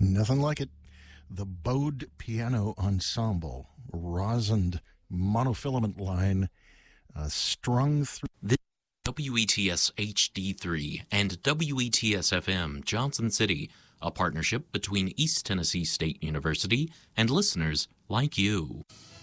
Nothing like it. The Bode Piano Ensemble, rosined monofilament line, strung through. This WETS HD3 and WETS FM Johnson City, a partnership between East Tennessee State University and listeners like you.